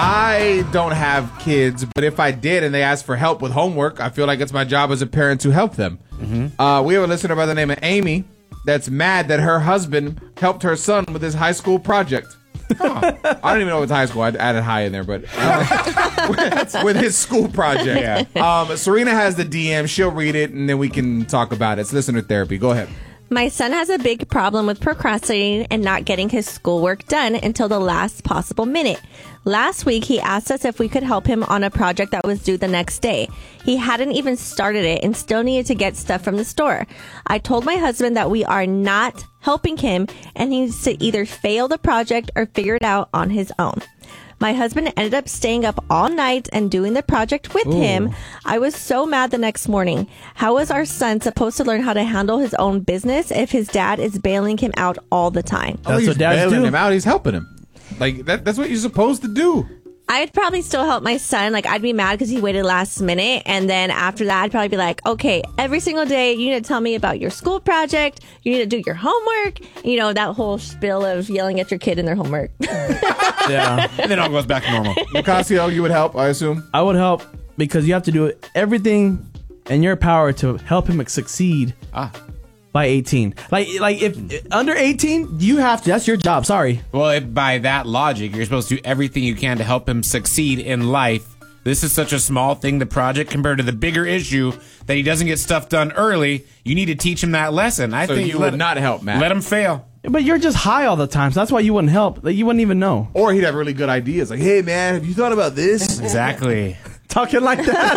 I don't have kids, but if I did and they asked for help with homework, I feel like it's my job as a parent to help them. Mm-hmm. We have a listener by the name of Amy that's mad that her husband helped her son with his high school project. I don't even know if it's high school. I added high in there, but with his school project. Yeah. Serena has the DM. She'll read it, and then we can talk about it. It's listener therapy. Go ahead. My son has a big problem with procrastinating and not getting his schoolwork done until the last possible minute. Last week, he asked us if we could help him on a project that was due the next day. He hadn't even started it and still needed to get stuff from the store. I told my husband that we are not helping him and he needs to either fail the project or figure it out on his own. My husband ended up staying up all night and doing the project with him. I was so mad the next morning. How is our son supposed to learn how to handle his own business if his dad is bailing him out all the time? That's what dads do. Him out, he's helping him. Like, that's what you're supposed to do. I'd probably still help my son. Like, I'd be mad because he waited last minute. And then after that, I'd probably be like, okay, every single day, you need to tell me about your school project. You need to do your homework. You know, that whole spiel of yelling at your kid in their homework. Yeah. And then it all goes back to normal. Nicasio, you would help, I assume? I would help because you have to do everything in your power to help him succeed. By 18. Like if under 18, you have to. That's your job. Sorry. Well, by that logic, you're supposed to do everything you can to help him succeed in life. This is such a small thing, the project, compared to the bigger issue that he doesn't get stuff done early. You need to teach him that lesson. I think you would not help, Matt. Let him fail. But you're just high all the time, so that's why you wouldn't help. Like, you wouldn't even know. Or he'd have really good ideas. Like, hey, man, have you thought about this? Exactly. Talking like that.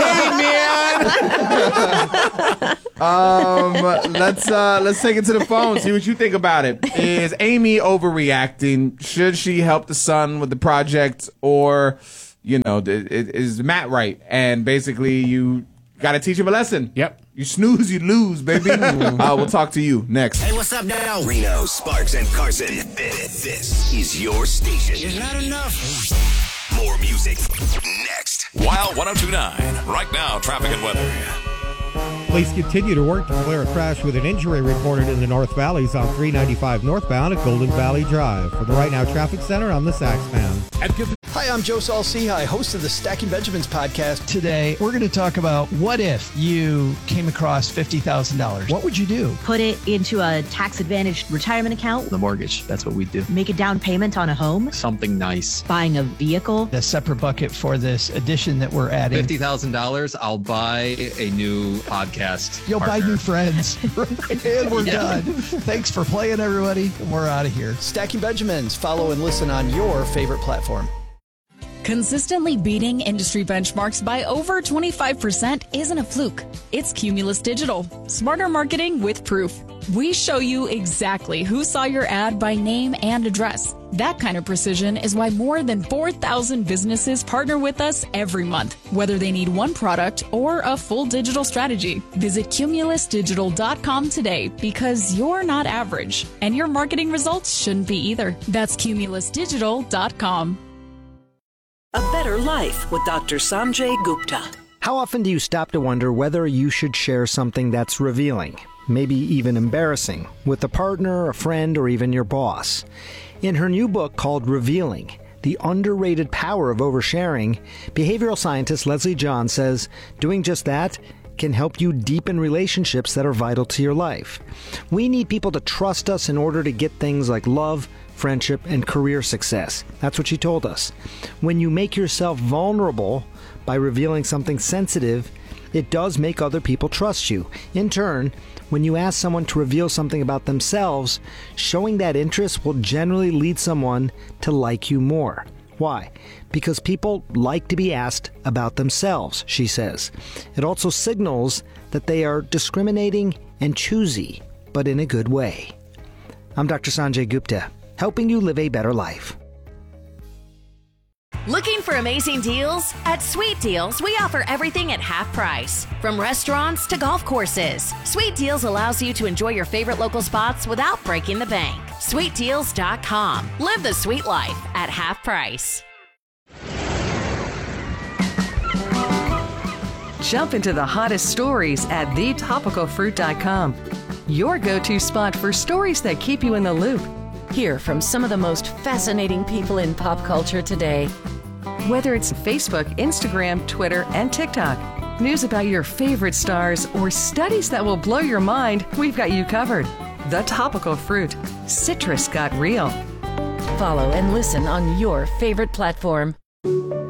Hey, man. Let's take it to the phone. See what you think about it. Is Amy overreacting? Should she help the son with the project, or is Matt right? And basically, you got to teach him a lesson. Yep. You snooze, you lose, baby. We'll talk to you next. Hey, what's up now? Reno, Sparks, and Carson. This is your station. It's not enough. More music next. Wild 102.9. Right now, traffic and weather. Police continue to work to clear a crash with an injury reported in the North Valleys on 395 northbound at Golden Valley Drive. For the Right Now Traffic Center, I'm the Sax Man. Hi, I'm Joe Saul-Sehy, host of the Stacking Benjamins podcast. Today, we're going to talk about what if you came across $50,000? What would you do? Put it into a tax-advantaged retirement account. The mortgage, that's what we do. Make a down payment on a home. Something nice. Buying a vehicle. A separate bucket for this addition that we're adding. $50,000, I'll buy a new podcast. You'll partner. buy new friends. And we're done. Thanks for playing, everybody. And we're out of here. Stacking Benjamins. Follow and listen on your favorite platform. Consistently beating industry benchmarks by over 25% isn't a fluke. It's Cumulus Digital. Smarter marketing with proof. We show you exactly who saw your ad by name and address. That kind of precision is why more than 4,000 businesses partner with us every month, whether they need one product or a full digital strategy. Visit cumulusdigital.com today because you're not average, and your marketing results shouldn't be either. That's cumulusdigital.com. A Better Life with Dr. Sanjay Gupta. How often do you stop to wonder whether you should share something that's revealing, maybe even embarrassing, with a partner, a friend, or even your boss? In her new book called Revealing, The Underrated Power of Oversharing, behavioral scientist Leslie John says doing just that can help you deepen relationships that are vital to your life. We need people to trust us in order to get things like love, friendship, and career success. That's what she told us. When you make yourself vulnerable by revealing something sensitive, it does make other people trust you. In turn, when you ask someone to reveal something about themselves, showing that interest will generally lead someone to like you more. Why? Because people like to be asked about themselves, she says. It also signals that they are discriminating and choosy, but in a good way. I'm Dr. Sanjay Gupta, helping you live a better life. Looking for amazing deals? At Sweet Deals, we offer everything at half price. From restaurants to golf courses, Sweet Deals allows you to enjoy your favorite local spots without breaking the bank. SweetDeals.com. Live the sweet life at half price. Jump into the hottest stories at thetopicalfruit.com. Your go-to spot for stories that keep you in the loop. Hear from some of the most fascinating people in pop culture today. Whether it's Facebook, Instagram, Twitter, and TikTok, news about your favorite stars, or studies that will blow your mind, we've got you covered. The Topical Fruit. Citrus got real. Follow and listen on your favorite platform.